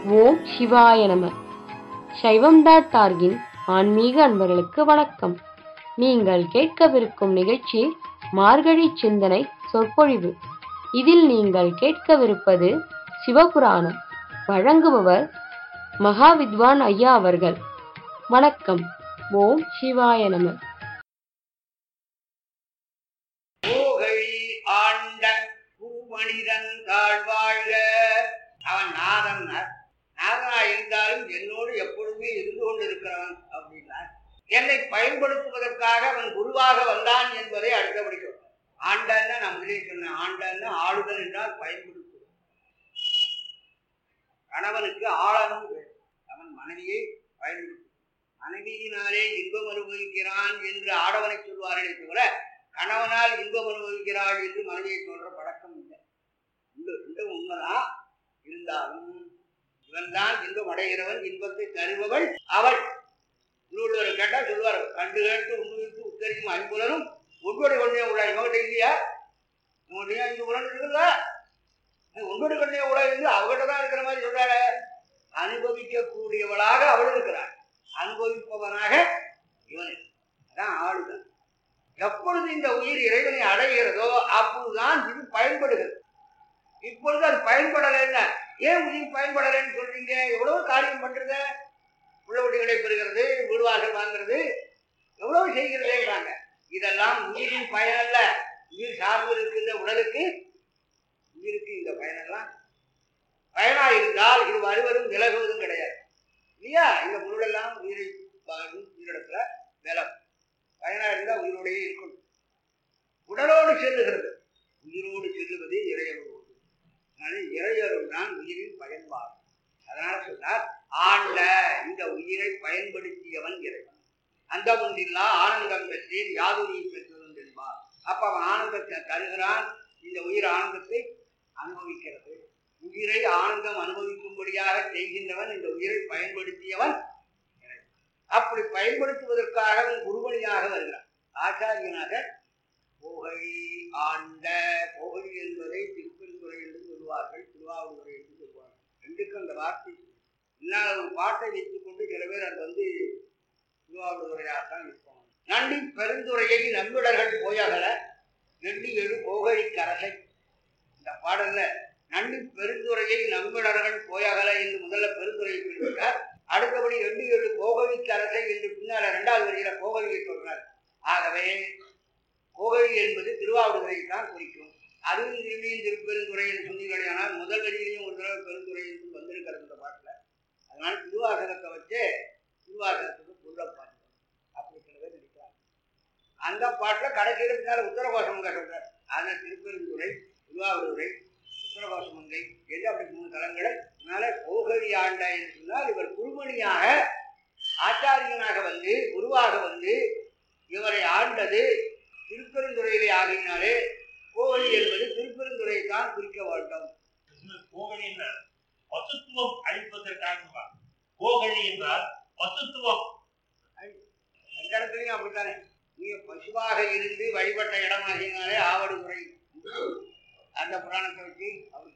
ஓம் சிவாய நம. சைவம்.orgன் ஆன்மீக அன்பர்களுக்கு வணக்கம். நீங்கள் கேட்கவிருக்கும் நிகழ்ச்சி மார்கழி சிந்தனை சொற்பொழிவு. இதில் நீங்கள் கேட்கவிருப்பது சிவபுராணம். வழங்குபவர் மகாவித்வான் ஐயா அவர்கள். வணக்கம். ஓம் சிவாய நம. மனிதன் தாழ்வாழ்க. அவன் நாதன்னா நாதனா இருந்தாலும் என்னோடு எப்பொழுதுமே இருந்து கொண்டு இருக்கிறவன் அப்படின்னா என்னை பயன்படுத்துவதற்காக அவன் குருவாக வந்தான் என்பதை அடுத்தபடி சொல்றான். ஆண்டான்னா நான் முதலே சொன்னேன், ஆண்டான்னா ஆளுதல் என்றால் பயன்படுத்துவது. கணவனுக்கு ஆளனும் அவன் மனைவியை பயன்படுத்தும். மனைவியினாலே இன்பம் அனுபவிக்கிறான் என்று ஆடவனை சொல்வார்களே தவிர கணவனால் இன்பம் அனுபவிக்கிறாள் என்று மனைவியை சொல்ற பழக்கம் இல்லை. ரெண்டும் உண்மைதான். இருந்தாலும் இவன் தான் இன்பம் அடைகிறவன், இன்பத்தை தருபவள் அவள். திருவள்ளுவர் கேட்டா சொல்வார், கண்டு கேட்டு உண்மைக்கு உத்தரிக்கும் ஐம்புலனும் ஒன்றோடு கொண்டே உள்ள இவங்கிட்ட இல்லையா? இவங்கள்டையா இந்த புலன் இருக்குல்ல, ஒன்றோடு கொண்டே உள்ள இருந்து அவகிட்ட தான் இருக்கிற மாதிரி சொல்றாரு. அனுபவிக்கக்கூடியவளாக அவள் இருக்கிறாள், அனுபவிப்பவனாக இவன். அதான் ஆளுதல். எப்பொழுது இந்த உயிர் இறைவனை அடைகிறதோ அப்போதுதான் இது பயன்படுகிறது. இப்பொழுது அது பயன்படலைன்னா ஏன் உயிர் பயன்படலைன்னு சொல்றீங்க? எவ்வளவு காரியம் பண்றது, உள்ளவடிகளை பெறுகிறது, வீடுவாசல் வாங்குறது, எவ்வளவு செய்கிறதேங்கிறாங்க. இதெல்லாம் உயிரின் பயன் அல்ல. உயிர் சார்ந்து இருக்கின்ற உடலுக்கு உயிருக்கு இந்த பயனெல்லாம் பயனா இருந்தால் இது வருவதும் விலகுவதும் கிடையாது இல்லையா? இந்த பொருளெல்லாம் உயிரை உயிரிடத்துல விலகும். பயனா இருந்தால் உயிரோடையே இருக்கணும். உடலோடு செல்லுகிறது, உயிரோடு செல்லுவது இறையரோடு. இறையருள் தான் உயிரின் பயன்பாடு. அதனால சொன்னார், ஆண்ட இந்த உயிரை பயன்படுத்தியவன் இறைவன். அந்த ஒன்றில்லா ஆனந்தம் பெற்றேன் யாதுரி பெற்றவன் என்பார். அப்ப அவன் ஆனந்தத்தை தருகிறான். இந்த உயிர் ஆனந்தத்தை அனுபவிக்கிறது. உயிரை ஆனந்தம் அனுபவிக்கும்படியாக செய்கின்றவன் இந்த உயிரை பயன்படுத்தியவன். அப்படி பயன்படுத்துவதற்காக அவன் குருபணியாக வருகிறான், ஆச்சாரியனாக. போகை ஆண்ட, போகை என்பதை திருப்பெருந்துறை என்று சொல்வார்கள், திருவாவூரை என்று சொல்வார்கள். ரெண்டுக்கும் அந்த வார்த்தை. இன்னும் ஒரு பாட்டை வைத்துக் கொண்டு சில பேர் அது திருவாவூரையாகத்தான் இருப்பாங்க. நன்றி பெருந்துறையை நம்பிடர்கள் போயகல எண்ணி எழு போகழி கரசை. இந்த பாடல்ல நன்றி பெருந்துறையை நம்பிடர்கள் போயகல என்று முதல்ல பெருந்துறையை சொல்லிவிட்டார். அடுத்தபடி எண்ணி எழு கோகழிக்கு அரசை என்று பின்னால இரண்டாவது வரியில கோகழியை சொல்றார். ஆகவே கோகழி என்பது திருவாவடுதுறையை தான் குறிக்கும். அதுவும் திரும்பியும் திருப்பெருந்துறை என்று சொன்னீர்களானால் முதல் வரியிலையும் ஒரு தடவை பெருந்துறை என்று வந்திருக்கிறது இந்த பாட்டுல. அதனால திருவாசகத்தை வச்சு திருவாசகத்துக்கு பொருளை பார்க்கணும் அப்படி சில பேர் நினைக்கிறாங்க. அந்த பாட்டுல கடைசியில பின்னால உத்தரகோஷமங்க சொல்றார். அதனால திருப்பெருந்துறை, திருவாவடுதுறை, உத்தரகோஷமங்கை என்று அப்படி 3 தலங்களை. அதனால கோகழி ஆண்ட என்று சொன்னால் இவர் குருமணியாக ஆச்சாரியனாக வந்து குருவாக வந்து இவரை ஆண்டது திருப்பெருந்துறையிலே ஆகினாலே கோகழி என்பது திருப்பெருந்துறையை தான் குறிக்க வேண்டும். கோகழி என்ன பசுத்துவம் அளிப்பதற்காக. கோகழி என்றால் பசுத்துவம். எந்த இடத்துலையும் அப்படித்தானே. நீங்க பசுவாக இருந்து வழிபட்ட இடமாகினாலே ஆவடுதுறை. அந்த புராணத்தை வச்சு அவருக்கு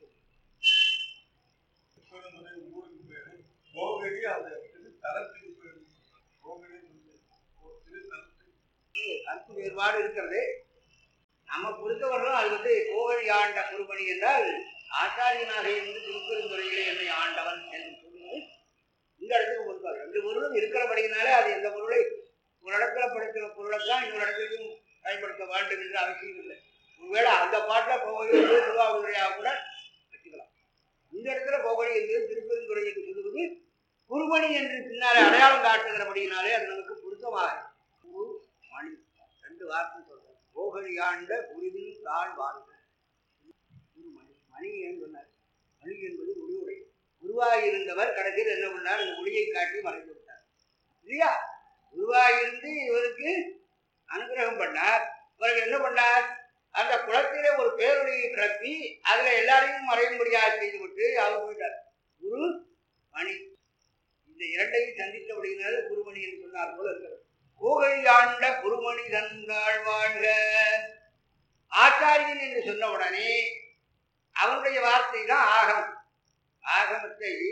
கருத்து வேறுபாடு இருக்கிறது. நம்ம பொறுத்தவர்களும் அது கோகழி ஆண்ட குருபணி என்றால் ஆச்சாரியனாக இருந்து திருப்பெருந்துறையிலே என்னை ஆண்டவன் என்று சொல்லுவது இந்த இடத்துக்கு பொறுப்பார். 2 பொருளும் இருக்கிறபடினாலே அது எந்த பொருளை ஒரு இடத்துல படுத்துகிற பொருளைத்தான் இன்னொரு இடத்துலையும் பயன்படுத்த வேண்டும் என்று அவசியம் இல்லை. ஒருவேளை அந்த பாட்டில் கோகழி என்பது திருவாவூரையாக கூட வச்சுக்கலாம். இந்த இடத்துல கோகழி என்பது திருப்பெருந்துறை என்று சொல்லுவது குருமணி என்று பின்னாலே அடையாளம் காட்டுகிறபடினாலே அது நமக்கு பொருத்தமாக. குரு மணி 2 வார்த்தை சொல்றோம். கோகழி ஆண்ட குருவின் தாழ் வாழ்க. குருமணி, மணி ஏன் சொன்னார்? மணி என்பது ஒளியுடைய. குருவாயிருந்தவர் கடைசியில் என்ன பண்ணார்? இந்த ஒளியை காட்டி மறைந்து விட்டார் இல்லையா? குருவாயிருந்து இவருக்கு அனுகிரகம் பண்ணார். இவருக்கு என்ன பண்ணார்? அந்த குளத்திலே ஒரு பேரொழியை கிளப்பி அதுல எல்லாரையும் மறையும்படியாக செய்துவிட்டு அவர் போயிட்டார். குரு மணி இந்த இரண்டையும் சந்தித்தபடினால குருமணி என்று சொன்னார் போல இருக்கிறது. கோகழி ஆண்ட குருமணி தந்தாள் வாழ்க. ஆச்சாரியன் என்று சொன்ன உடனே அவனுடைய வார்த்தை தான் ஆகமம். ஆகமத்தை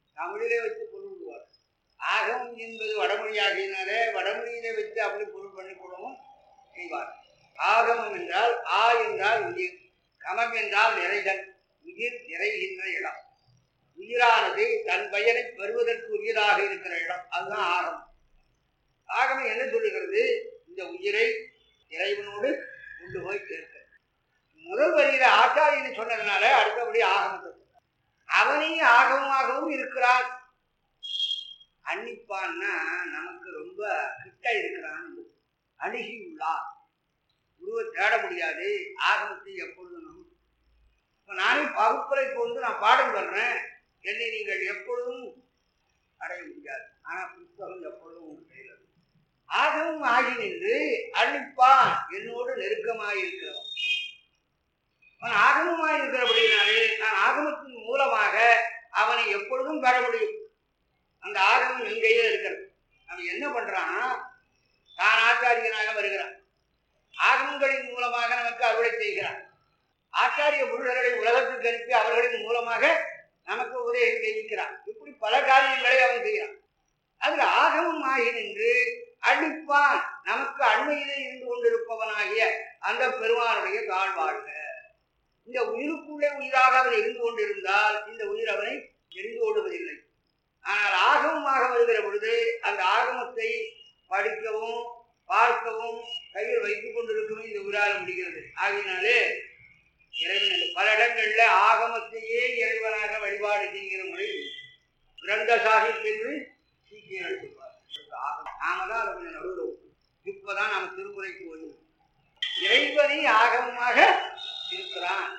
தமிழிலே வச்சு பொருள் விடுவார். ஆகமம் என்பது வடமொழியாகினாலே வடமொழியிலே வச்சு அப்படி பொருள் பண்ணிக்கொள்ளவும் செய்வார். ஆகமம் என்றால் ஆ என்றால் உயிர், கமம் என்றால் நிறைதல், உயிர் நிறைகின்ற இடம். உயிரானது தன் பயனை பெறுவதற்கு உரியதாக இருக்கிற இடம், அதுதான் ஆகமம். ஆகமம் என்ன சொல்லுகிறது? இந்த உயிரை இறைவனோடு கொண்டு போய் சேர்க்க. முதல் வரியில ஆச்சாரியன்னு சொன்னதுனால அடுத்தபடி ஆகமத்தை அவனே ஆகமமாகவும் இருக்கிறான். அன்னிப்பான்னா நமக்கு ரொம்ப கிட்ட இருக்கிறான், அணுகி உள்ளார், உருவ தேட முடியாது. ஆகமத்தை எப்பொழுதும் இப்ப நானே பகுப்புரை போந்து நான் பாடம் சொல்றேன், என்னை நீங்கள் எப்பொழுதும் அடைய முடியாது. ஆனா புத்தகம் எப்பொழுதும் உங்க கையில். ஆகமும் ஆகி நின்று அன்னிப்பான் என்னோடு நெருக்கமாயிருக்கிறவன். அவன் ஆகமமாக இருக்கிறபடினாலே நான் ஆகமத்தின் மூலமாக அவனை எப்பொழுதும் பெற முடியும். அந்த ஆகமம் எங்கேயே இருக்கிறது. அவன் என்ன பண்றான்? தான் ஆச்சாரியனாக வருகிறான், ஆகமங்களின் மூலமாக நமக்கு அருளை செய்கிறான். ஆச்சாரிய புருஷர்களை உலகத்துக்கு அனுப்பி அவர்களின் மூலமாக நமக்கு உதயம் செய்கிறான். இப்படி பல காரியங்களை அவன் செய்கிறான். அதுல ஆகமம் ஆகி நின்று அடிப்பான் நமக்கு அண்மையிலே இருந்து கொண்டிருப்பவனாகிய அந்த பெருமானுடைய தாழ்வாழ்க. இந்த உயிருக்குள்ளே உயிராக அவன் இருந்து கொண்டிருந்தால் இந்த உயிர் அவனை எரிந்து ஓடுவதில்லை. ஆனால் ஆகமமாக வருகிற பொழுது அந்த ஆகமத்தை படிக்கவும் பார்க்கவும் கையில் வைத்துக் கொண்டிருக்கவும் இந்த உயிரால முடிகிறது. ஆகினாலே இறைவன் பல இடங்கள்ல ஆகமத்தையே இறைவனாக வழிபாடு செய்கிற முறை கிரந்த சாஹிப் என்று சீக்கியர்கள் சொல்வார். நாம தான் அதை கொஞ்சம் நடுவில். இப்பதான் நாம திருமுறைக்கு போய் இறைவனை ஆகமமாக இருக்கிறான்.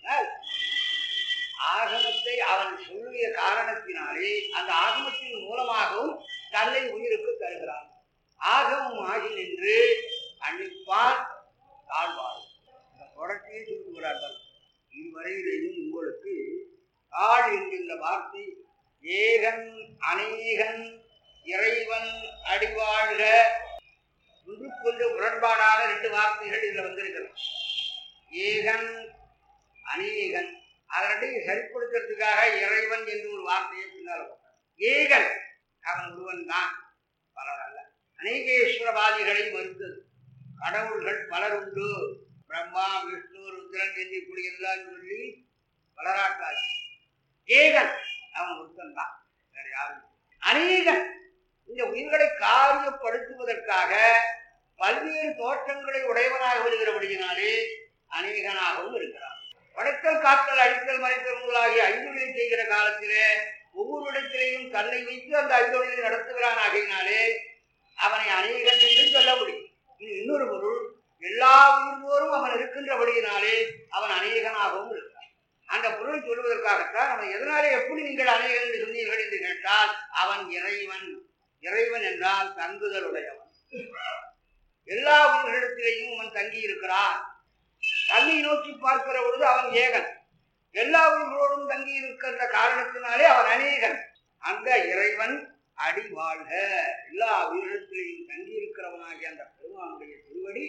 ஆகமத்தை அவன் சொல்லிய காரணத்தினாலே அந்த ஆகமத்தின் மூலமாகவும் தன்னை உயிருக்கு தருகிறான். ஆகமம் ஆகி நின்று அன்னிப்பால் தாழ்வார். இந்த தொடர்ச்சியை சொல்லுகிறார்கள். இதுவரையிலேயும் உங்களுக்கு தாழ் என்கின்ற வார்த்தை ஏகன் அநேகன் இறைவன் அடிவாழ்க ஒன்றுக்கொன்று முரண்பாடான 2 வார்த்தைகள் இதுல வந்திருக்கிறது. ஏகன் அநேகன், அதனுடைய சரிப்படுத்துறதுக்காக இறைவன் என்று ஒரு வார்த்தையை பின்னால் போட்டார். ஏகன் அவன் ஒருவன் தான், பலர் அல்ல. அநேகேஸ்வரவாதிகளை மறுத்தது. கடவுள்கள் பலர் உண்டு, பிரம்மா விஷ்ணு ருத்ரன் என்று இப்படி எல்லாம் சொல்லி பலராட்டார். ஏகன் அவன் ஒருத்தன் தான், வேற யாரும். அநேகன் இந்த உயிர்களை காரியப்படுத்துவதற்காக பல்வேறு தோற்றங்களை உடையவனாக வருகிறபடியினாலே அநேகனாகவும் இருக்கிறான். படைத்தல் காத்தல் அடித்தல் மறைத்தல் முதலாகிய ஐந்தொழிலை செய்கிற காலத்திலே ஒவ்வொரு இடத்திலேயும் தன்னை வைத்து அந்த ஐந்தொழிலை நடத்துகிறான். ஆகையினாலே அவனை அநேகன் என்று சொல்ல முடியும். இது இன்னொரு பொருள், எல்லா உயிர்வோரும் அவன் இருக்கின்றபடியினாலே அவன் அநேகனாகவும் இருக்கிறான். அந்த பொருளை சொல்வதற்காகத்தான் அவன் எதனாலே எப்படி நீங்கள் அநேகன் என்று சொன்னீர்கள் என்று கேட்டால் அவன் இறைவன். இறைவன் என்றால் தங்குதலுடையவன். எல்லா உயிர்களிடத்திலேயும் அவன் தங்கி இருக்கிறான். தன்னை நோக்கி பார்க்கிற பொழுது அவன் ஏகன். எல்லா உயிர்களோடும் தங்கி இருக்கின்ற காரணத்தினாலே அவன் அநேகன். அந்த இறைவன் அடி வாழ்க. எல்லா உயிரிடத்திலேயும் தங்கி இருக்கிறவனாகிய அந்த பெருமானுடைய திருவடி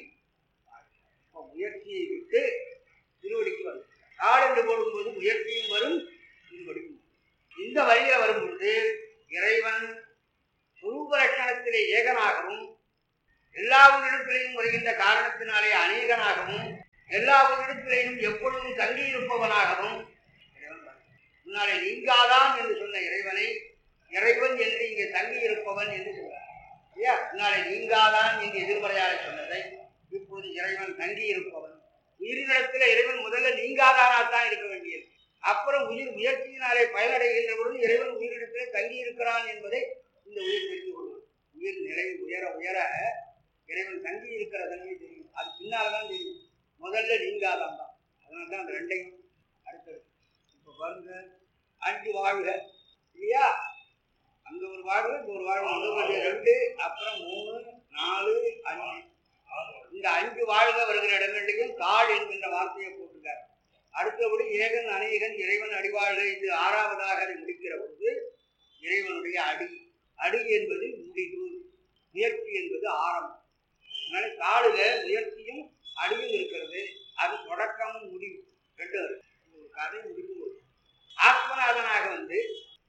முயற்சியை விட்டு திருவடிக்கு வரும். கால் என்று போடும்போது முயற்சியும் வரும், திருவடியும். இந்த வழியில வரும்பொழுது இறைவன் சுரூப லட்சணத்திலே ஏகனாகவும் எல்லா உயிரிடத்திலேயும் வருகின்ற காரணத்தினாலே அநேகனாகவும் எல்லா உயிரிடத்திலேயும் எப்பொழுதும் தங்கி இருப்பவனாகவும் முன்னாலே நீங்காதான் என்று சொன்ன இறைவனை இறைவன் என்று இங்கே தங்கி இருப்பவன் என்று சொல்றார். முன்னாலே நீங்காதான் என்று எதிர்மறையாக சொன்னதை இப்போது இறைவன் தங்கி இருப்பவன். உயிரினத்திலே இறைவன் முதல்ல நீங்காதானால்தான் இருக்க வேண்டியது. அப்புறம் உயிர் முயற்சியினாலே பயனடைகின்ற பொழுது இறைவன் உயிரினத்திலே தங்கி இருக்கிறான் என்பதை இந்த உயிர் தெரிந்து கொள்வது. உயிர் நிலை உயர உயர இறைவன் தங்கி இருக்கிற தங்கி தெரியும். அது பின்னால்தான் தெரியும். முதல்ல நீங்காதான் தான். அதனால்தான் அந்த 2ஐயும் அடுத்தது. இப்ப பாருங்க, 5 வாழ்க இல்லையா? அங்க ஒரு வாழ்வு, இங்க ஒரு வாழ்வு, முதல் 2, அப்புறம் 3, 4, 5. இந்த 5 வாழ்க வருகிற இடங்களையும் தாழ் என்கின்ற வார்த்தையை போட்டுட்டார். அடுத்தபடி ஏகன் அநேகன் இறைவன் அடிவாழ்க இது 6வதாக அதை முடிக்கிற பொழுது இறைவனுடைய அடி. அடி என்பது முடிவு, முயற்சி என்பது ஆரம்பம். அதனால தாளுல முயற்சியும் அடியும் இருக்கிறது. அது தொடக்கமும் முடிவு 2 ஒரு கதை முடிவு. ஆத்மநாதனாக வந்து உயிர்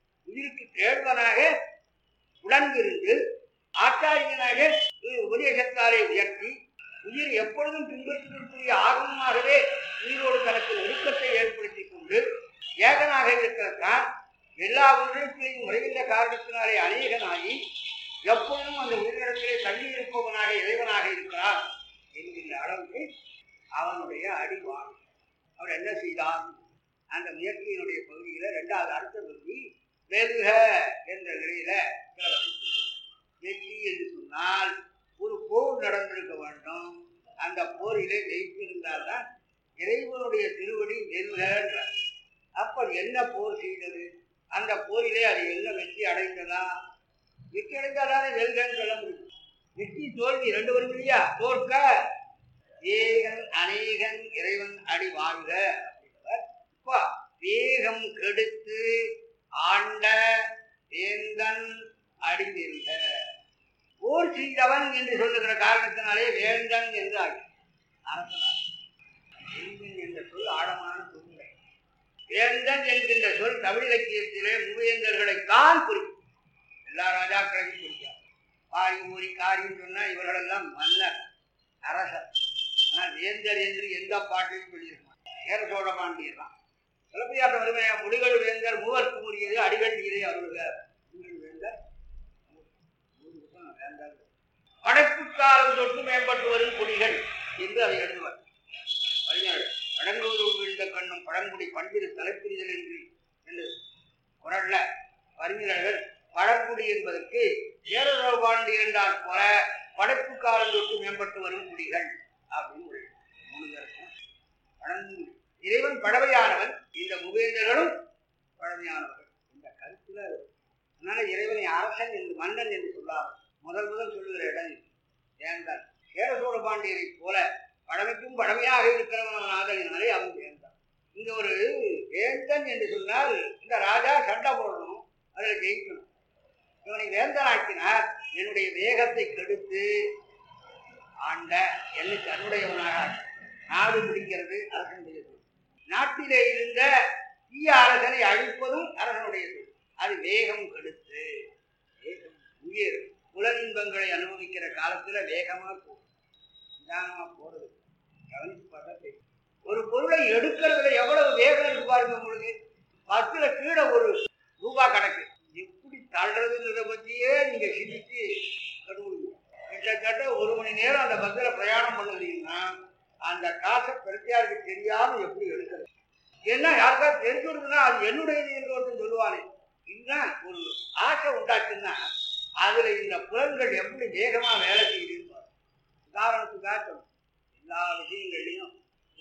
உயிருக்கு தேர்வனாக உடன்பிருந்து ஆச்சாரியனாக உபதேசத்தாலே உயர்த்தி உயிர் எப்பொழுதும் பின்பற்றுவதற்குரிய ஆகமாகவே உயிரோடு தனக்கு ஒழுக்கத்தை ஏற்படுத்தி கொண்டு ஏகனாக இருக்கிறதான் எல்லா உயிரிழத்திலையும் முறைகின்ற காரணத்தினாலே அநேகனாகி எப்பொழுதும் அந்த உயிரிழத்திலே தங்கியிருப்பவனாக இறைவனாக இருக்கிறான் என்கின்ற அளவுக்கு அவனுடைய அடிவான். அவர் என்ன செய்தான்? அந்த முயற்சியினுடைய பகுதியில இரண்டாவது அடுத்த பகுதி வெல்க என்ற நிலையில வெற்றி என்று சொன்னால் ஒரு போர் நடந்திருக்க வேண்டும். அந்த போரிலே ஜெயித்திருந்தால்தான் இறைவனுடைய திருவடி வெல்கிறார். அப்ப என்ன போர் செய்தது? அந்த போரிலே அது என்ன வெற்றி அடைந்ததா? வெற்றி அடைந்தால்தானே வெல்கன்னு சொல்ல முடியும். வெற்றி தோல்வி ரெண்டு வரும் இல்லையா? தோற்க ஏகன் அநேகன் இறைவன் அடி வாழ்க அப்படின்றவர். இப்ப வேகம் கெடுத்து ஆண்ட வேந்தன் அடி வெல்க. போர் செய்தவன் என்று சொல்லுகிற காரணத்தினாலே வேந்தன் என்று ஆகி அரசனார். வேந்தன் என்ற சொல் ஆழமான சொல்லை. வேந்தன் என்கின்ற சொல் தமிழ் இலக்கியத்திலே மூவேந்தர்களைத்தான் குறிக்கும். எல்லா ராஜாக்களையும் குறிக்காது. பாரி ஊரி காரின்னு சொன்னா இவர்களெல்லாம் மன்னர் அரசர். ஆனால் வேந்தர் என்று எந்த பாட்டையும் சொல்லியிருக்கான். சேர சோழ பாண்டியர் தான். சிலப்பதிகாரம் வறுமையா முடிகள் வேந்தர் மூவர்க்கு உரியது அடிகள் நீரை அருள்க. வேந்தர் படைப்பு காலம் தொட்டு மேம்பட்டு வரும் குடிகள் என்று அதை எழுதுவார். பழங்குடி விழுந்த கண்ணும் பழங்குடி பண்பிரு தலைப்பிரிதல் என்று குரல்ல அறிஞர்கள் பழங்குடி என்பதற்கு சேரபாண்டி என்றால் போல படைப்பு காலம் தொட்டு மேம்பட்டு வரும் குடிகள் அப்படின்னு பழங்குடி. இறைவன் பழமையானவன், இந்த மூவேந்தர்களும் பழமையானவர்கள். இந்த கருத்துல அதனால இறைவனை அரசன் என்று மன்னன் என்று சொல்லாமல் முதல் சொல்லுகிற இடம் வேந்தான். சேர சோழ பாண்டியரை போல பழமைக்கும் பழமையாக இருக்கிறவன் ஆதலினாலே அவன் வேந்தான். இங்க ஒரு வேந்தன் என்று சொன்னால் இந்த ராஜா சண்டை போடணும், அதில் ஜெயிக்கணும். இவனை வேந்தனாக்கினார். என்னுடைய வேகத்தை கெடுத்து ஆண்ட என்னை தன்னுடையவனாக நாடு பிடிக்கிறது அரசனுடைய சொல். நாட்டிலே இருந்த தீய அரசனை அழிப்பதும் அரசனுடைய சொல். அது வேகம் கெடுத்து வேகம் உயிர் புலனின்பங்களை அனுபவிக்கிற காலத்துல வேகமா போகும், நிதானமா போறது. கவனித்து பார்த்தா தெரியும். ஒரு பொருளை எடுக்கிறதுல எவ்வளவு வேகம் இருக்கு பாருங்க. உங்களுக்கு 10ல கீழே ஒரு ரூபா கணக்கு எப்படி தள்ளுறதுன்றத பற்றியே நீங்க சிந்திச்சு கண்டுபிடிங்க. கிட்டத்தட்ட 1 மணி நேரம் அந்த பஸ்ல பிரயாணம் பண்ணுவீங்கன்னா அந்த காசை பிரத்தியாருக்கு தெரியாம எப்படி எடுக்கிறது? ஏன்னா யாருக்கா தெரிஞ்சு கொடுக்குன்னா அது என்னுடையது என்று ஒருத்தன் சொல்லுவானே. இதுதான் ஒரு ஆசை உண்டாச்சுன்னா அதுல இந்த புலன்கள் எப்படி வேகமா வேலை செய்யுதுன்னு உதாரணத்துக்காக சொல்லணும். எல்லா விஷயங்கள்லையும்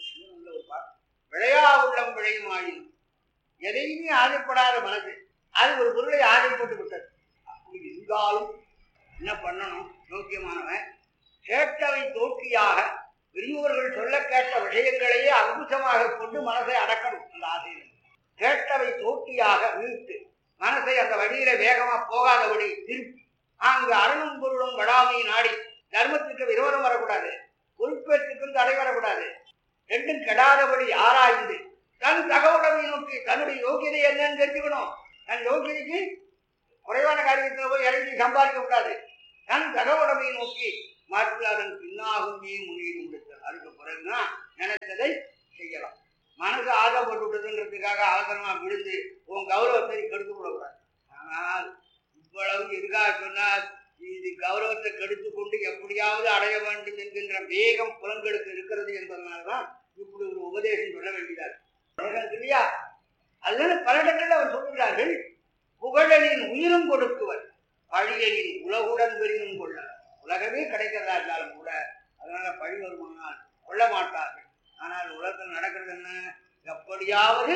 விளையா உள்ளம் விளையும் ஆயினும் எதையுமே ஆசைப்படாத மனசு அது ஒரு பொருளை ஆசைப்பட்டு விட்டது. அப்படி இருந்தாலும் என்ன பண்ணணும்? யோக்கியமானவன் கேட்டவை தோற்றியாக பெரியோர்கள் சொல்ல கேட்ட விஷயங்களையே அங்குசமாக கொண்டு மனசை அடக்கணும். அந்த ஆசையில் கேட்டவை தோற்றியாக மீட்டு மனசை அந்த வழியில வேகமா போகாதபடி திருப்பி அங்கு அரணும் பொருளும் வடாமை நாடி தர்மத்துக்கு விரோதம் வரக்கூடாது, பொறுப்பேற்றுக்கும் தடை வரக்கூடாது. ரெண்டும் கெடாதபடி ஆராய்ந்து தன் தகவலை நோக்கி தன்னுடைய யோகியதை என்னன்னு தெரிஞ்சுக்கணும். தன் யோகியதைக்கு குறைவான காரியத்தில் போய் இறங்கி சம்பாதிக்க கூடாது. தன் தகவலை நோக்கி மாற்றி அதன் பின்னாகுமே முன்னேறி முடித்தல். அதுக்கு பிறகுதான் நினைத்ததை செய்யலாம். மனசு ஆசைப்பட்டுன்றதுக்காக அவசரமா விழுந்து உன் கௌரவத்தை கெடுத்து விடக்கூடாது. ஆனால் இவ்வளவு எதுக்காக சொன்னால் இது கௌரவத்தை கெடுத்து கொண்டு எப்படியாவது அடைய வேண்டும் என்கின்ற வேகம் புலன்களுக்கு இருக்கிறது என்பதனால்தான் இப்படி ஒரு உபதேசம் சொல்ல வேண்டியதாக இல்லையா? அதனால பல இடங்களில் அவர் சொல்லுகிறார்கள், புகழனின் உயிரும் கொடுக்குவர் பழியனின் உலகுடன் பெரிதும் கொள்ள. உலகமே கிடைக்கிறதா இருந்தாலும் கூட அதனால பழி வருமானால் கொள்ள மாட்டார்கள். ஆனால் உலகத்தில் நடக்கிறது என்ன? எப்படியாவது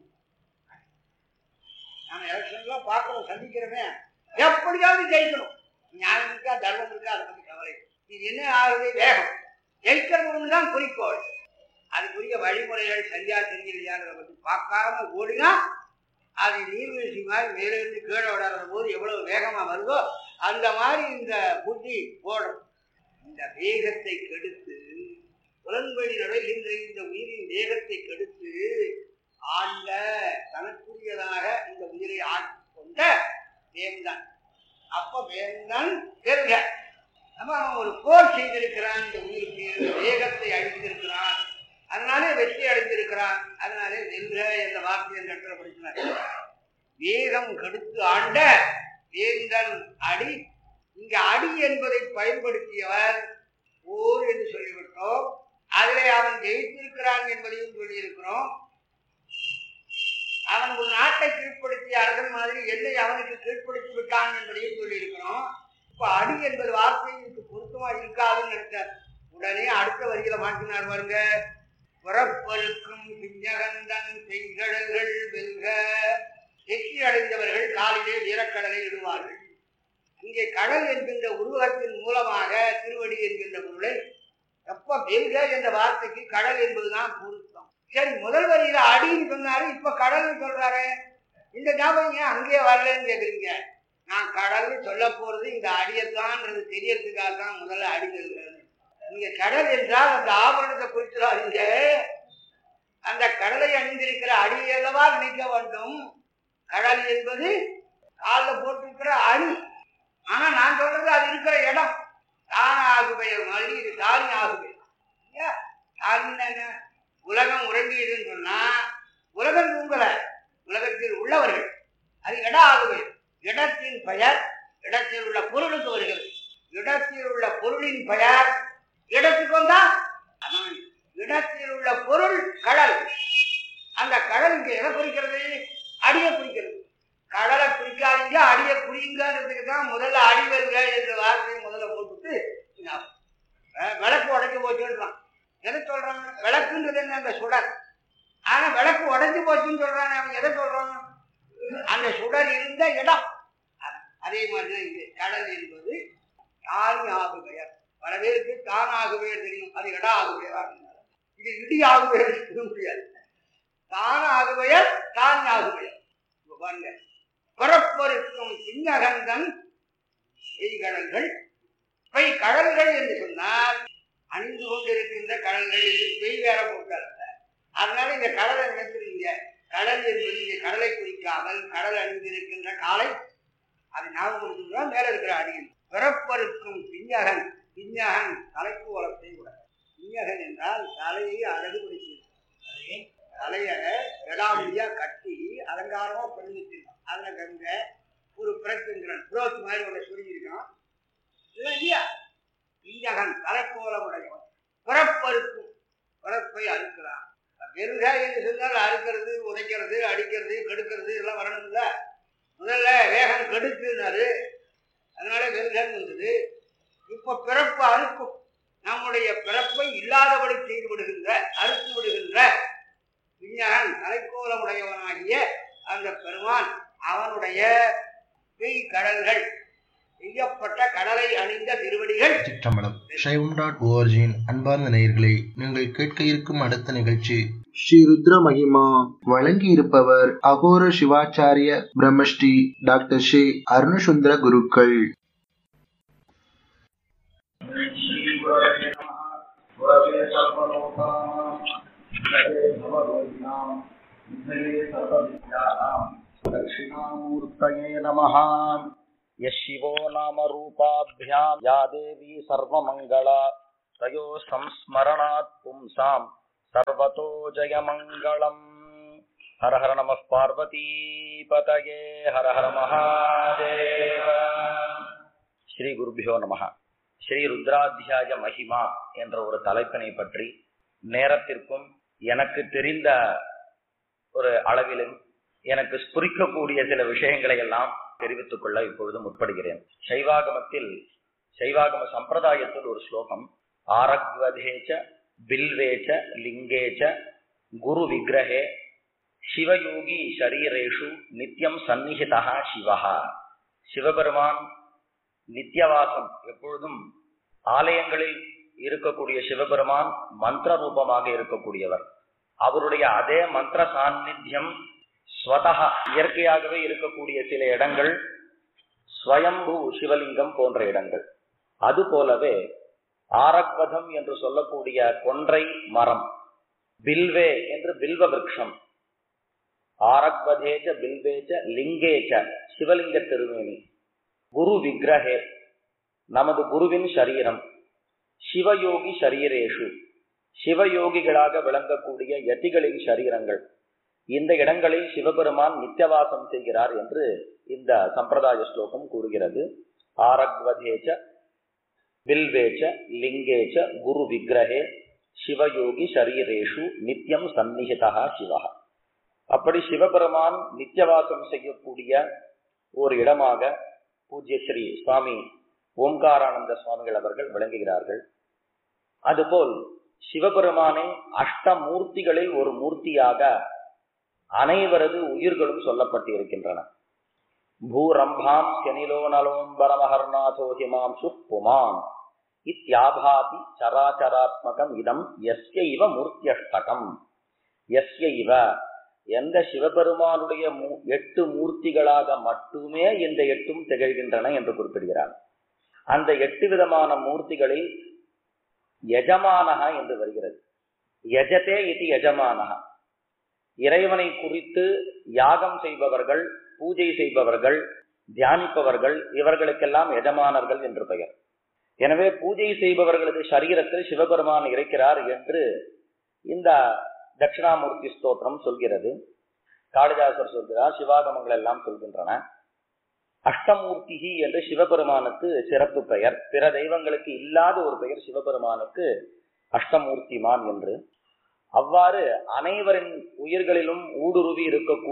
நான் எலெக்ஷன்லாம் பார்க்கணும், சந்திக்கிறோமே, எப்படியாவது ஜெயிக்கணும். ஞானம் இருக்கா, தர்மம் இருக்கா, அதை பற்றி கவலை. இது என்ன ஆகுது? வேகம். ஜெயிக்கிறவங்க தான் குறிக்கோள். அதுக்குரிய வழிமுறைகள் சரியா தெரியலையான்றதை பற்றி பார்க்காம ஓடினா அது நீர்வீழ்ச்சி மாதிரி மேலிருந்து கீழே விடாத போது எவ்வளவு வேகமா வருதோ அந்த மாதிரி இந்த புத்தி ஓடும். இந்த வேகத்தை கெடுத்து புலன்வழி நடைகின்ற இந்த உயிரின் வேகத்தை கெடுத்து ஆண்ட தனக்குரியதாக இந்த உயிரை ஆட்கொண்ட வேந்தன். அப்ப வேந்தன் வெல்க. அவன் ஒரு போர் செய்திருக்கிறான், இந்த உயிருக்கு வேகத்தை அழித்திருக்கிறான், அதனாலே வெற்றி அடைந்திருக்கிறான். அதனாலே வெல்க என்ற வார்த்தை என்ற இடத்துல படிக்கிறார். வேகம் கெடுத்து ஆண்ட வேந்தன் அடி. இங்க அடி என்பதை பயன்படுத்தியவர் போர் என்று சொல்லிவிட்டோம். அதிலே அவன் ஜெயித்திருக்கிறான் என்பதையும் சொல்லியிருக்கிறோம். அவன் ஒரு நாட்டை கீழ்ப்படுத்திய அரசன் மாதிரி என்னை அவனுக்கு கீழ்ப்படுத்தி விட்டான் என்பதையும் சொல்லியிருக்கிறோம். இப்ப அடி என்பது வார்த்தைக்கு பொருத்தமா இருக்காதுன்னு நினைச்சார். உடனே அடுத்த வரியில மாற்றினார் பாருங்க. புறப்பருக்கும் பிஞ்சகந்தன் செங்கடல்கள் வெல்க. வெற்றி அடைந்தவர்கள் காலிலே வீரக்கடலை இடுவார்கள். இங்கே கடல் என்கின்ற உருவகத்தின் மூலமாக திருவடி என்கின்ற பொருளை எப்ப வெல்க என்ற வார்த்தைக்கு கடல் என்பதுதான் பொருத்தம். சரி, முதல் வரியில அடின்னு சொன்னாரு, இப்ப கடல்னு சொல்றாரு. இந்த ஞாபகம் ஏன் அங்கேயே வரலன்னு கேக்குறீங்க. நான் கடல்னு சொல்ல போறது இந்த அடியத்தான் தெரியறதுக்காக தான் முதல்ல அடி சொல்றாரு. நீங்க கடல் என்றால் அந்த ஆபரணத்தை குறிக்கிறாருங்க. அந்த கடலை அணிந்திருக்கிற அடியல்லவா நினைக்க வேண்டும். கடல் என்பது காலில் போட்டிருக்கிற அடி. ஆனா நான் சொல்றது அது இருக்கிற இடம். தான ஆகுபெயர் மாதிரி இது தானி ஆகுபெயர். தானின்னா உலகம் உறங்கியதுன்னு சொன்னா உலகம் தூங்கல, உலகத்தில் உள்ளவர்கள். அது இட ஆகுபெயர். இடத்தின் பெயர் இடத்தில் உள்ள பொருளுக்கு வருகிறது. இடத்தில் உள்ள பொருளின் பெயர் இடத்துக்கு வந்தா இடத்தில் உள்ள பொருள் கடல். அந்த கடல் இங்க எதை குறிக்கிறது? அடியை குறிக்கிறது. கடலை குறிக்காதீங்க, அடியை குறிங்கிறதுக்கு தான் முதல்ல அடி வருக என்ற வார்த்தையை முதல்ல போட்டுட்டு விளக்கு உடைஞ்சு போச்சுன்றான். எதை சொல்றாங்க? விளக்குன்றது என்ன? அந்த சுடர். ஆனா விளக்கு உடைஞ்சு போச்சுன்னு சொல்றாங்க. அவன் எதை சொல்றாங்க? அந்த சுடர் இருந்த இடம். அதே மாதிரிதான் இங்கே கடல் என்பது தானி ஆகுபெயர். பல பேருக்கு தான் ஆகுபெயர் தெரியும், அது இட ஆகுபெயர். இது இடி ஆகுபெயர் சொல்ல முடியாது. தான ஆகுபெயர் தானி ஆகுபெயர். பாருங்க, புறப்பருக்கும் பின்னகந்தன் பெய்கடல்கள். பெய்கடல்கள் என்று சொன்னால் அணிந்து கொண்டிருக்கின்ற கடல்கள் என்று பெய் வேற போட்டார். அதனால இந்த கடலை நினைச்சிருக்கீங்க. கடல் என்பது இங்கே கடலை குறிக்காமல் கடல் அணிந்திருக்கின்ற காலை அது ஞாபகம் மேல இருக்கிற அடியில். பிறப்பருக்கும் பிஞ்சகன். பிஞ்சகன் தலைக்கோலத்தை கூட. பிஞ்சகன் என்றால் தலையை அழகுபடுத்தி தலைய விடாமடியா கட்டி அலங்காரமா பண்ணி வச்சிருக்கான். அதுல கங்க ஒரு பிறக்குங்கிறான், புரோத் மாதிரி உள்ள சொல்லியிருக்கான் இல்லையா. பிஞ்சகன் தலைக்கோலம் உடையவன். பிறப்பருக்கும், பிறப்பை அறுக்கிறான். வெறுக என்று சொன்னால் அறுக்கிறது, உதைக்கிறது, அடிக்கிறது, கெடுக்கிறது எல்லாம் வரணும் இல்ல. முதல்ல வேகம் கெடுக்குனாரு, அதனால வெறுகன்னு வந்தது. இப்ப பிறப்பு அறுக்கும். நம்முடைய பிறப்பை இல்லாதபடி செய்து விடுகின்ற, அறுத்து விடுகின்ற விஞ்ஞான் தலைக்கோலமுடையவனாகிய அந்த பெருமான் அவனுடைய கடல்கள் செய்யப்பட்ட கடலை அணிந்த திருவடிகள். சிற்றம்பலம். சைவம்.org-இன் அன்பார்ந்த நேயர்களே, நீங்கள் கேட்க இருக்கும் அடுத்த நிகழ்ச்சி ஸ்ரீ ருத்ர மகிமா. வழங்கி இருப்பவர் அகோர சிவாச்சாரிய பிரம்மஸ்ரீ டாக்டர் ஸ்ரீ அருணசுந்தர குருக்கள். தட்சிணாமூர்த்தயே நமஹ. யசிவோ நாம ரூபாभ्याम யா தேவி சர்வமங்களா தயோ சம்ஸ்மரணாத் பும்சாம் சர்வதோ ஜெயமங்களம். ஹர ஹர நம பார்வதி பதயே. ஹர ஹர மகாதேவ. ஸ்ரீ குருபியோ நமஹ. ஸ்ரீ ருத்ராத்தியாய மகிமா என்ற ஒரு தலைப்பினை பற்றி நேரத்திற்கும் எனக்கு தெரிந்த ஒரு அளவிலும் எனக்கு ஸ்புரிக்கக்கூடிய சில விஷயங்களை எல்லாம் தெரிவித்துக் கொள்ள இப்பொழுது முற்படுகிறேன். சைவாகமத்தில், சைவாகம சம்பிரதாயத்தில் ஒரு ஸ்லோகம், ஆரக்வதேச்ச பில்வேச்ச லிங்கேச்ச குரு விக்கிரகே சிவயோகி ஷரீரேஷு நித்தியம் சந்நிஹிதா சிவஹா. சிவபெருமான் நித்தியவாசம், எப்பொழுதும் ஆலயங்களில் இருக்கக்கூடிய சிவபெருமான் மந்திர ரூபமாக இருக்கக்கூடியவர். அவருடைய அதே மந்திர சாநித்தியம் ஸ்வதஹா இயற்கையாகவே இருக்கக்கூடிய சில இடங்கள் ஸ்வயம்பு சிவலிங்கம் போன்ற இடங்கள். அதுபோலவே ஆரக்வதம் என்று சொல்லக்கூடிய கொன்றை மரம், பில்வே என்று பில்வ விருட்சம், ஆரக்வதேச்ச பில்வேச்ச லிங்கேச்ச சிவலிங்க திருமேனி, குரு விக்கிரகே, நமது குருவின் சரீரம், சிவயோகி சரீரேஷு, சிவயோகிகளாக விளங்கக்கூடிய யதிகளின் சரீரங்கள், இந்த இடங்களில் சிவபெருமான் நித்தியவாசம் செய்கிறார் என்று இந்த சம்பிரதாய ஸ்லோகம் கூறுகிறது. ஆரக்வதேச்ச பில்வேச்ச லிங்கேச்ச குரு விக்கிரகே சிவயோகி சரீரேஷு நித்தியம் சந்நிஹிதா சிவா. அப்படி சிவபெருமான் நித்தியவாசம் செய்யக்கூடிய ஒரு இடமாக பூஜ்ய ஸ்ரீ சுவாமி ஓம்காரானந்த சுவாமிகள் அவர்கள் விளங்குகிறார்கள். அதுபோல் சிவபெருமானின் அஷ்டமூர்த்திகளில் ஒரு மூர்த்தியாக அனைவரது உயிர்களும் சொல்லப்பட்டிருக்கின்றன. பூரம்பாம் செனிலோ நலோம்பரமஹர்நாதோ ஹிமாம்சு புமான் இத்யாபாதி சராச்சராத்மகம் இதம் யஸ்ய இவ மூர்த்தியஷ்டகம். யஸ்ய இவ, எந்த சிவபெருமானுடைய 8 மூர்த்திகளாக மட்டுமே இந்த 8ம் திகழ்கின்றன என்று குறிப்பிடுகிறார். அந்த 8 விதமான மூர்த்திகளில் யஜமானக என்று வருகிறது. யஜதே இது யஜமானக, இறைவனை குறித்து யாகம் செய்பவர்கள், பூஜை செய்பவர்கள், தியானிப்பவர்கள், இவர்களுக்கெல்லாம் எஜமானர்கள் என்று பெயர். எனவே பூஜை செய்பவர்களது சரீரத்தில் சிவபெருமான் இருக்கிறார் என்று இந்த தட்சிணாமூர்த்தி ஸ்தோத்திரம் சொல்கிறது. காளிதாசர் சொல்கிறார், சிவாகமங்கள் எல்லாம் சொல்கின்றன. அஷ்டமூர்த்திகி என்று சிவபெருமானுக்கு சிறப்பு பெயர். பிற தெய்வங்களுக்கு இல்லாத ஒரு பெயர் சிவபெருமானுக்கு அஷ்டமூர்த்திமான் என்று. அவ்வாறு அனைவரின் உயிர்களிலும் ஊடுருவி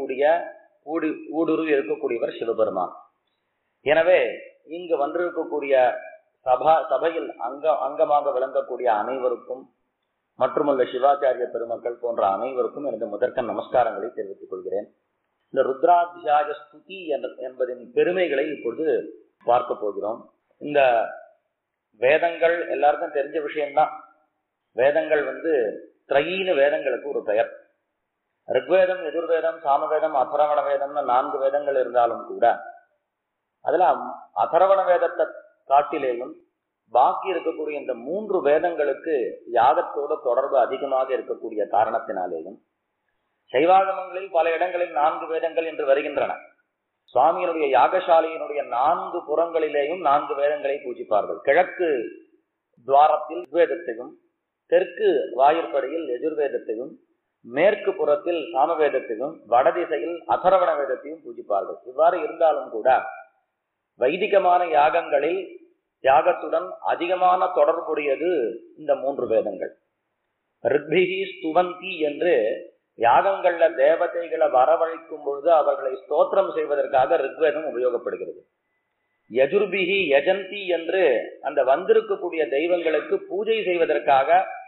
இருக்கக்கூடியவர் சிவபெருமான். எனவே இங்கு வந்திருக்கக்கூடிய சபையில் அங்கமாக விளங்கக்கூடிய அனைவருக்கும் மற்றுமுள்ள சிவாச்சாரிய பெருமக்கள் போன்ற அனைவருக்கும் எனது முதற்க நமஸ்காரங்களை தெரிவித்துக் கொள்கிறேன். இந்த ருத்ராத்தியாய ஸ்துதி என்பதின் பெருமைகளை இப்பொழுது பார்க்க போகிறோம். இந்த வேதங்கள் எல்லாருக்கும் தெரிஞ்ச விஷயம்தான். வேதங்கள் திரையீன வேதங்களுக்கு ஒரு பெயர். ரிக்வேதம், எதிர்வேதம், சாமவேதம், அதர்வண வேதம்னு 4 வேதங்கள் இருந்தாலும் கூட அதுல அதர்வண வேதத்தை காட்டிலேயும் பாக்கி இருக்கக்கூடிய இந்த 3 வேதங்களுக்கு யாகத்தோட தொடர்பு அதிகமாக இருக்கக்கூடிய காரணத்தினாலேயும் சைவாகமங்களில் பல இடங்களில் 4 வேதங்கள் என்று வருகின்றன. சுவாமியினுடைய யாகசாலையினுடைய 4 புறங்களிலேயும் 4 வேதங்களை பூஜிப்பார்கள். கிழக்கு துவாரத்தில் ரிக்வேதத்தையும், தெற்கு வாயிற்படியில் எஜுர்வேதத்தையும், மேற்கு புறத்தில் சாமவேதத்தையும், வடதிசையில் அதர்வண வேதத்தையும் பூஜிப்பார்கள். இவ்வாறு இருந்தாலும் கூட வைதிகமான யாகங்களில் யாகத்துடன் அதிகமான தொடர்புடையது இந்த 3 வேதங்கள். ரிக்பிஹி ஸ்துவந்தி என்று யாகங்கள்ல தேவதைகளை வரவழைக்கும் பொழுது அவர்களை ஸ்தோத்திரம் செய்வதற்காக ரிக்வேதம் உபயோகப்படுகிறது. யஜுர்பிஹி யஜந்தி என்று அந்த வந்திருக்கக்கூடிய தெய்வங்களுக்கு பூஜை செய்வதற்காக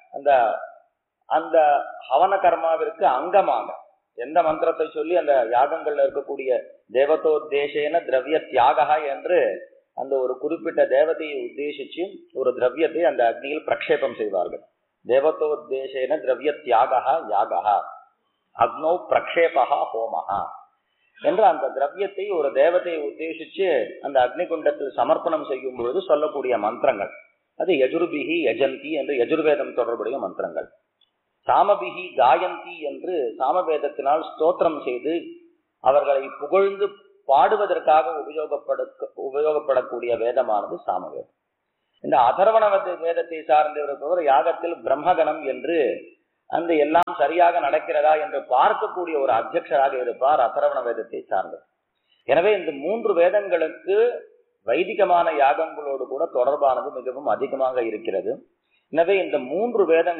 அந்த ஹவன கர்மாவிற்கு அங்கமாக எந்த மந்திரத்தை சொல்லி அந்த யாகங்கள்ல இருக்கக்கூடிய தேவதோத்தேசேன திரவிய தியாகா என்று அந்த ஒரு குறிப்பிட்ட தேவதையை உத்தேசிச்சு ஒரு திரவியத்தை அந்த அக்னியில் பிரக்ஷேபம் செய்வார்கள். தேவதோத்தேசேன திரவிய தியாகா யாகா அக்னோ பிரக்ஷேபகா ஹோமஹா என்று அந்த திரவியத்தை ஒரு தேவதையை உத்தேசிச்சு அந்த அக்னிகுண்டத்தில் சமர்ப்பணம் செய்யும் பொழுது சொல்லக்கூடிய மந்திரங்கள் அது யஜுர்பிஹி யஜந்தி என்று யஜுர்வேதம் தொடர்புடைய மந்திரங்கள். சாமபிஹி காயந்தி என்று சாமவேதத்தினால் ஸ்தோத்திரம் செய்து அவர்களை புகழ்ந்து பாடுவதற்காக உபயோகப்படக்கூடிய வேதமானது சாமவேதம். இந்த அதர்வண வேதத்தை சார்ந்து இருப்பவர் யாகத்தில் பிரம்மகணம் என்று அந்த எல்லாம் சரியாக நடக்கிறதா என்று பார்க்கக்கூடிய ஒரு அத்தியட்சராக இருப்பார் அதர்வண வேதத்தை சார்ந்தவர். எனவே இந்த 3 வேதங்களுக்கு வைதிகமான யாகங்களோடு கூட தொடர்பானது மிகவும் அதிகமாக இருக்கிறது. எனவே இந்த 3 வேதங்கள்